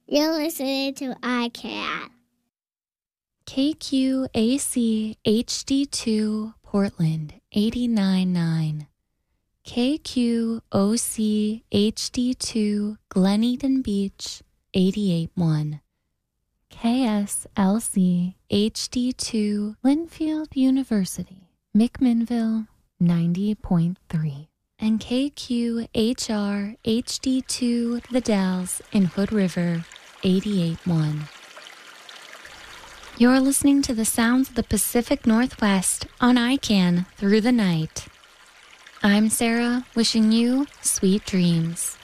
You're listening to iCat. KQAC HD2 Portland 89.9. KQOC HD2 Glen Eden Beach 88.1. KSLC HD2 Linfield University McMinnville 90.3. And KQHR HD2 The Dalles in Hood River 88.1. You're listening to the sounds of the Pacific Northwest on ICANN through the night. I'm Sarah, wishing you sweet dreams.